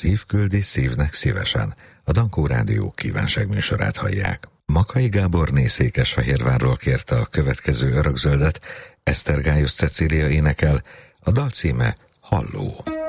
Szív küldi szívnek szívesen. A Dankó Rádió kívánságműsorát hallják. Makai Gáborné Székesfehérvárról kérte a következő örökzöldet, Esztergályos Cecília énekel, a dal címe Halló.